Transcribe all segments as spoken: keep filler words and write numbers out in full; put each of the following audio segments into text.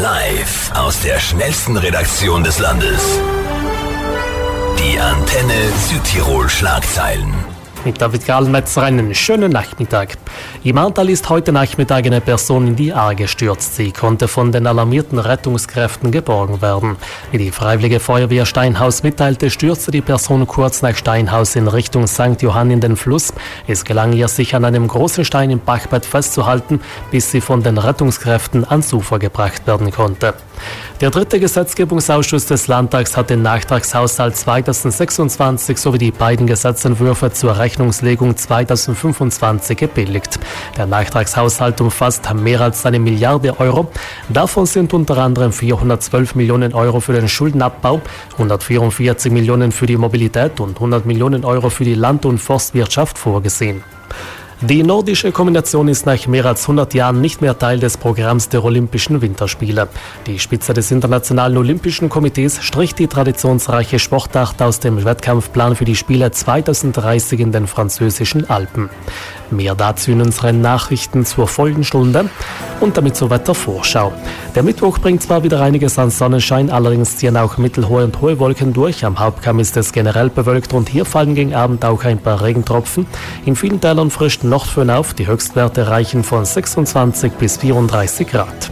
Live aus der schnellsten Redaktion des Landes. Die Antenne Südtirol Schlagzeilen. Mit David Gallmetzer einen schönen Nachmittag. Im Ahrtal ist heute Nachmittag eine Person in die Ahr gestürzt. Sie konnte von den alarmierten Rettungskräften geborgen werden. Wie die Freiwillige Feuerwehr Steinhaus mitteilte, stürzte die Person kurz nach Steinhaus in Richtung Sankt Johann in den Fluss. Es gelang ihr, sich an einem großen Stein im Bachbett festzuhalten, bis sie von den Rettungskräften ans Ufer gebracht werden konnte. Der dritte Gesetzgebungsausschuss des Landtags hat den Nachtragshaushalt zweitausendsechsundzwanzig sowie die beiden Gesetzentwürfe zur Rechnungslegung zweitausendfünfundzwanzig gebilligt. Der Nachtragshaushalt umfasst mehr als eine Milliarde Euro. Davon sind unter anderem vierhundertzwölf Millionen Euro für den Schuldenabbau, hundertvierundvierzig Millionen für die Mobilität und hundert Millionen Euro für die Land- und Forstwirtschaft vorgesehen. Die nordische Kombination ist nach mehr als hundert Jahren nicht mehr Teil des Programms der Olympischen Winterspiele. Die Spitze des Internationalen Olympischen Komitees strich die traditionsreiche Sportart aus dem Wettkampfplan für die Spiele zweitausenddreißig in den französischen Alpen. Mehr dazu in unseren Nachrichten zur folgenden Stunde und damit zur Wettervorschau. Der Mittwoch bringt zwar wieder einiges an Sonnenschein, allerdings ziehen auch mittelhohe und hohe Wolken durch. Am Hauptkamm ist es generell bewölkt und hier fallen gegen Abend auch ein paar Regentropfen. In vielen Tälern frischt noch föhn auf, die Höchstwerte reichen von sechsundzwanzig bis vierunddreißig Grad.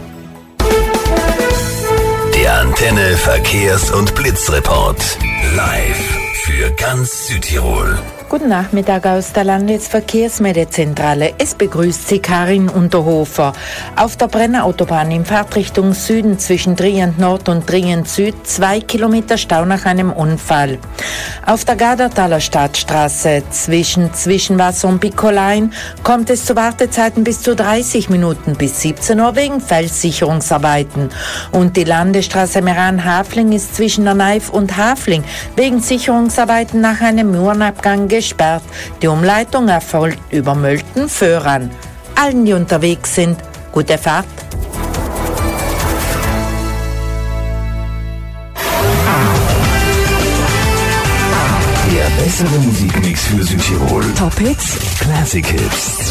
Der Antenne Verkehrs- und Blitzreport. Live für ganz Südtirol. Guten Nachmittag aus der Landesverkehrsmeldezentrale. Es begrüßt Sie Karin Unterhofer. Auf der Brennerautobahn in Fahrtrichtung Süden zwischen Trient Nord und Trient Süd zwei Kilometer Stau nach einem Unfall. Auf der Gadertaler Stadtstraße zwischen Zwischenwasser und Picolein kommt es zu Wartezeiten bis zu dreißig Minuten bis siebzehn Uhr wegen Felssicherungsarbeiten. Und die Landesstraße Meran-Hafling ist zwischen der Neif und Hafling wegen Sicherungsarbeiten nach einem Murenabgang gesperrt. Die Umleitung erfolgt über Mölten-Föhran. Allen, die unterwegs sind, gute Fahrt. Der bessere Musikmix für Südtirol. Top Hits, Classic Hits.